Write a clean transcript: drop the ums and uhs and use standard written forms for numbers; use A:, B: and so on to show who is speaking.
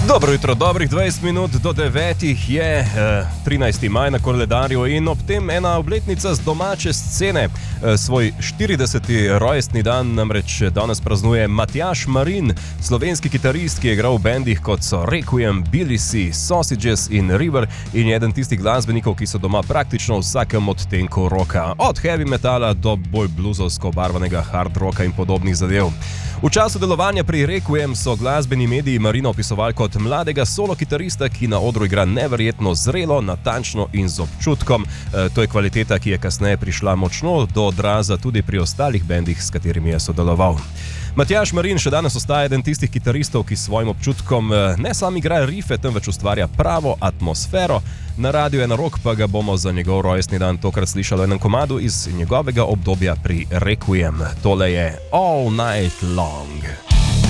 A: Dobro jutro, dobrih 20 minut do 9 je 13. maj na koledarju in ob tem ena obletnica z domače scene. Svoj 40. rojstni dan namreč danes praznuje Matjaž Marin, slovenski kitarist, ki je igral v bendih kot so Requiem, Billy C, Sausages in River in je eden tistih glasbenikov, ki so doma praktično v vsakem odtenku roka, od heavy metala do bolj bluzovsko barvanega hard rocka in podobnih zadev. V času delovanja pri Requiem so glasbeni mediji Marina opisovali kot mladega solo kitarista, ki na odru igra neverjetno zrelo, natančno in z občutkom. To je kvaliteta, ki je kasneje prišla močno do odraza tudi pri ostalih bendih, s katerimi je sodeloval. Matjaž Marin še danes ostaja eden tistih kitaristov, ki s svojim občutkom ne samo igra rife, temveč ustvarja pravo atmosfero. Na Radiu Ena Rock pa ga bomo za njegov rojstni dan tokrat slišali v enem komadu iz njegovega obdobja pri Requiem. Tole je All Night Long.